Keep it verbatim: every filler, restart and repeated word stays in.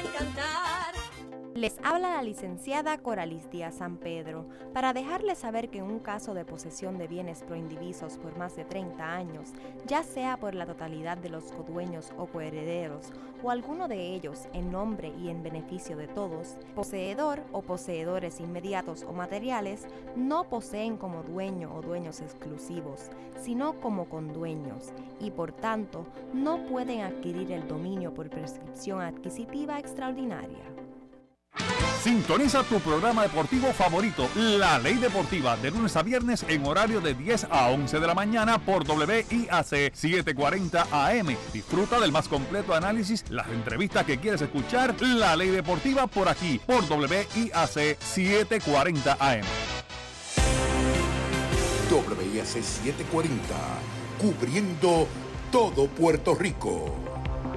encantar. Les habla la licenciada Coralis Díaz San Pedro para dejarles saber que en un caso de posesión de bienes proindivisos por más de treinta años, ya sea por la totalidad de los codueños o coherederos o alguno de ellos en nombre y en beneficio de todos, poseedor o poseedores inmediatos o materiales no poseen como dueño o dueños exclusivos, sino como condueños y por tanto no pueden adquirir el dominio por prescripción adquisitiva extraordinaria. Sintoniza tu programa deportivo favorito, La Ley Deportiva, de lunes a viernes en horario de diez a once de la mañana por W I A C setecientos cuarenta A M. Disfruta del más completo análisis, las entrevistas que quieres escuchar, La Ley Deportiva por aquí, por W I A C setecientos cuarenta A M. W I A C setecientos cuarenta, cubriendo todo Puerto Rico.